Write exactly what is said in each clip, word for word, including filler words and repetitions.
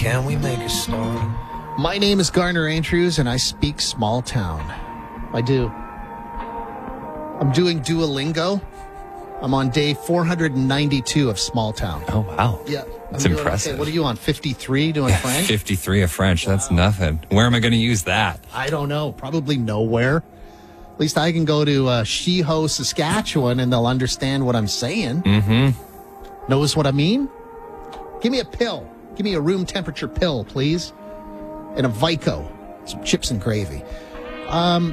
Can we make a start? My name is Garner Andrews, and I speak small town. I do. I'm doing Duolingo. I'm on day four hundred ninety-two of small town. Oh, wow. Yeah. That's I'm doing, impressive. okay, what are you on, fifty-three doing French? fifty-three of French. That's nothing. Where am I going to use that? I don't know. Probably nowhere. At least I can go to uh, Sheho, Saskatchewan, and they'll understand what I'm saying. Mm-hmm. Knows what I mean? Give me a pill. Give me a room temperature pill, please. And a Vico. Some chips and gravy. Um,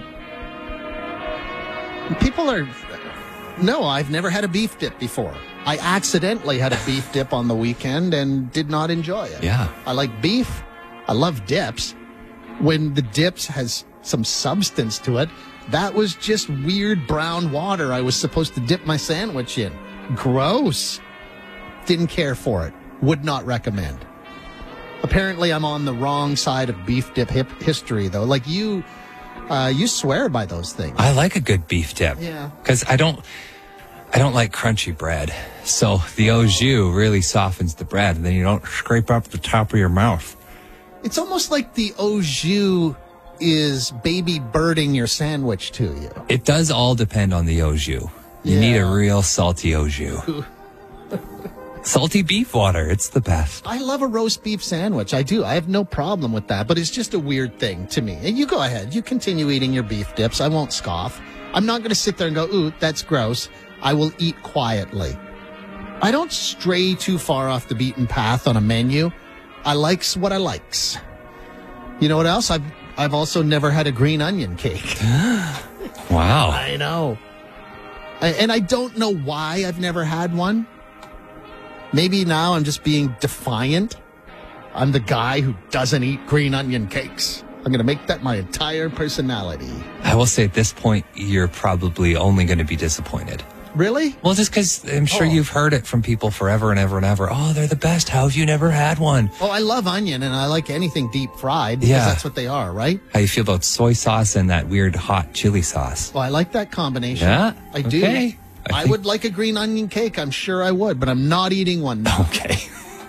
people are... No, I've never had a beef dip before. I accidentally had a beef dip on the weekend and did not enjoy it. Yeah. I like beef. I love dips. When the dips has some substance to it, that was just weird brown water I was supposed to dip my sandwich in. Gross. Didn't care for it. Would not recommend. Apparently, I'm on the wrong side of beef dip hip history, though. Like you, uh, you swear by those things. I like a good beef dip. Yeah. Because I don't, I don't like crunchy bread. So the au jus really softens the bread, and then you don't scrape up the top of your mouth. It's almost like the au jus is baby birding your sandwich to you. It does all depend on the au jus. You Yeah. need a real salty au jus. Salty beef water. It's the best. I love a roast beef sandwich. I do. I have no problem with that, but it's just a weird thing to me. And you go ahead. You continue eating your beef dips. I won't scoff. I'm not going to sit there and go, ooh, that's gross. I will eat quietly. I don't stray too far off the beaten path on a menu. I likes what I likes. You know what else? I've, I've also never had a green onion cake. Wow. I know. I, and I don't know why I've never had one. Maybe now I'm just being defiant. I'm the guy who doesn't eat green onion cakes. I'm going to make that my entire personality. I will say at this point, you're probably only going to be disappointed. Really? Well, just because I'm sure Oh. you've heard it from people forever and ever and ever. Oh, they're the best. How have you never had one? Oh, I love onion, and I like anything deep fried because Yeah. that's what they are, right? How you feel about soy sauce and that weird hot chili sauce? Well, I like that combination. Yeah? I do. Okay. I, I think- would like a green onion cake. I'm sure I would, but I'm not eating one now. Okay.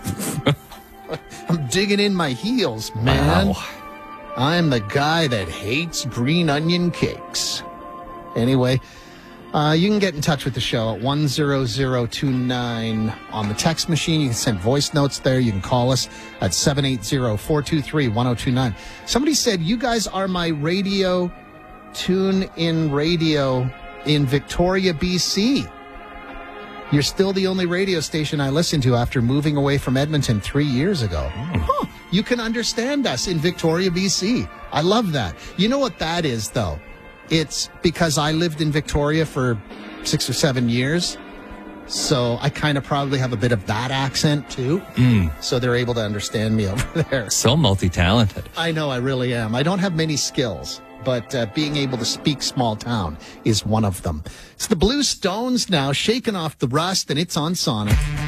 I'm digging in my heels, man. Wow. I'm the guy that hates green onion cakes. Anyway, uh, you can get in touch with the show at one zero zero two nine on the text machine. You can send voice notes there. You can call us at seven eight zero, four two three, one zero two nine. Somebody said, you guys are my radio, tune-in radio in Victoria, B C. You're still the only radio station I listen to after moving away from Edmonton three years ago. Huh. You can understand us in Victoria, B C. I love that. You know what that is, though? It's because I lived in Victoria for six or seven years. So I kind of probably have a bit of that accent, too. Mm. So they're able to understand me over there. So multi-talented. I know, I really am. I don't have many skills, but uh, being able to speak small town is one of them. It's the Blue Stones now, shaking off the rust, and it's on Sonic.